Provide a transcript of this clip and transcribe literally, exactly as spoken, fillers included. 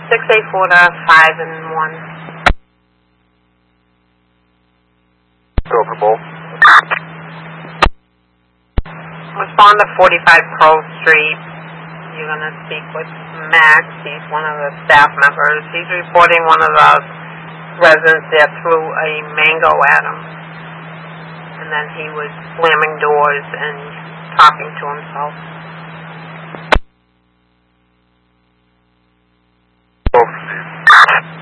six eight four to five and one. Go for both. Respond to forty-five Pearl Street. You're going to speak with Max. He's one of the staff members. He's reporting one of the residents there threw a mango at him. And then he was slamming doors and talking to himself.